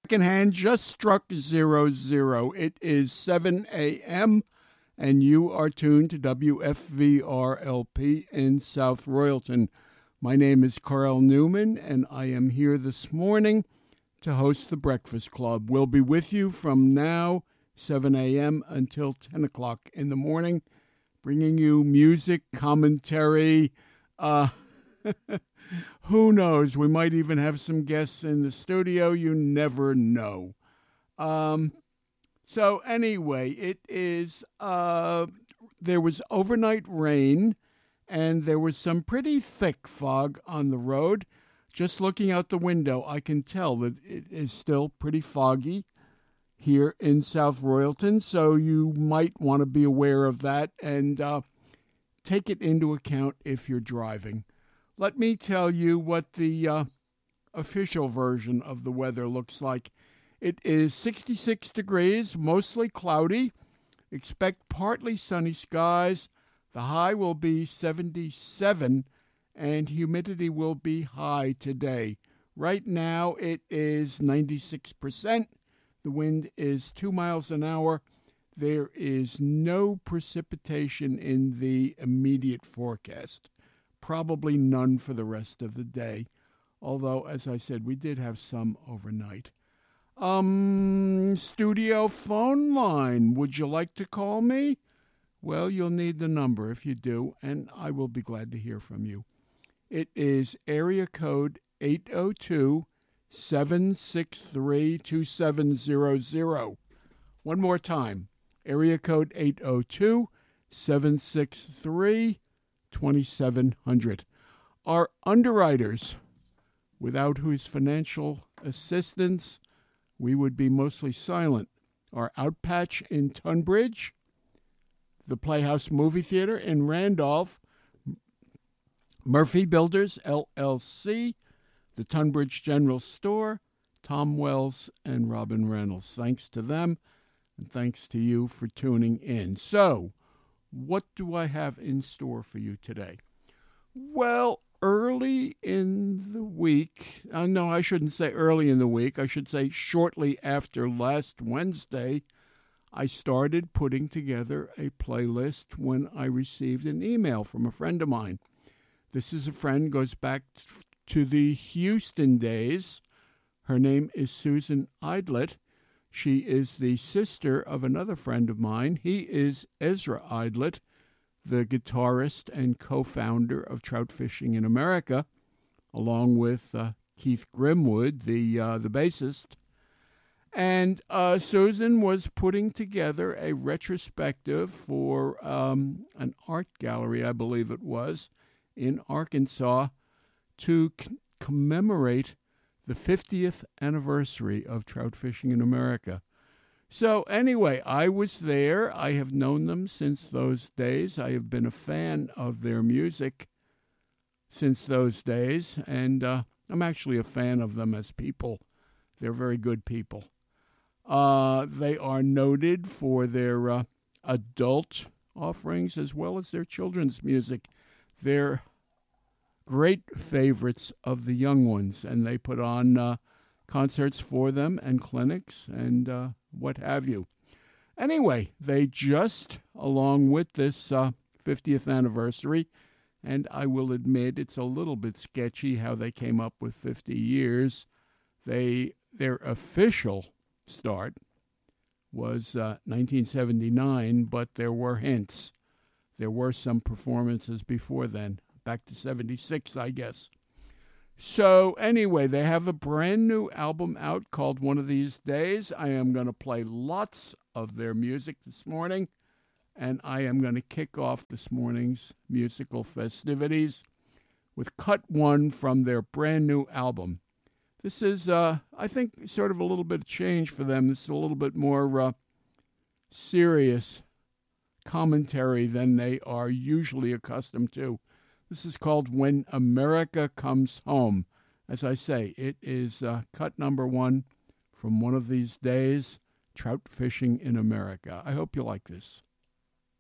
Second hand just struck 00. It is 7 a.m., and you are tuned to WFVRLP in South Royalton. My name is Carl Newman, and I am here this morning to host the Breakfast Club. We'll be with you from now, 7 a.m., until 10 o'clock in the morning, bringing you music, commentary. Who knows? We might even have some guests in the studio. You never know. So anyway, it is, there was overnight rain, and there was some pretty thick fog on the road. Just looking out the window, I can tell that it is still pretty foggy here in South Royalton, so you might want to be aware of that and take it into account if you're driving. Let me tell you what the official version of the weather looks like. It is 66 degrees, mostly cloudy. Expect partly sunny skies. The high will be 77, and humidity will be high today. Right now, it is 96%. The wind is 2 miles an hour. There is no precipitation in the immediate forecast. Probably none for the rest of the day. Although, as I said, we did have some overnight. Studio phone line. Would you like to call me? Well, you'll need the number if you do, and I will be glad to hear from you. It is area code 802-763-2700. One more time. Area code 802-763-2700. Our underwriters, without whose financial assistance we would be mostly silent, are Outpatch in Tunbridge, the Playhouse Movie Theater in Randolph, Murphy Builders, LLC, the Tunbridge General Store, Tom Wells, and Robin Reynolds. Thanks to them, and thanks to you for tuning in. So, what do I have in store for you today? Well, early in the week, no, I shouldn't say early in the week, I should say shortly after last Wednesday, I started putting together a playlist when I received an email from a friend of mine. This is a friend, goes back to the Houston days. Her name is Susan Idlet. She is the sister of another friend of mine. He is Ezra Idlet, the guitarist and co-founder of Trout Fishing in America, along with Keith Grimwood, the bassist. And Susan was putting together a retrospective for an art gallery, I believe it was, in Arkansas to commemorate the 50th anniversary of Trout Fishing in America. So anyway, I was there. I have known them since those days. I have been a fan of their music since those days, and I'm actually a fan of them as people. They're very good people. They are noted for their adult offerings as well as their children's music. They're great favorites of the young ones, and they put on concerts for them and clinics and what have you. Anyway, they just, along with this 50th anniversary, and I will admit it's a little bit sketchy how they came up with 50 years. Their official start was 1979, but there were hints. There were some performances before then, back to 76, I guess. So anyway, they have a brand new album out called One of These Days. I am going to play lots of their music this morning, and I am going to kick off this morning's musical festivities with cut one from their brand new album. This is, I think, sort of a little bit of change for them. This is a little bit more serious commentary than they are usually accustomed to. This is called When America Comes Home. As I say, it is cut number one from One of These Days, Trout Fishing in America. I hope you like this.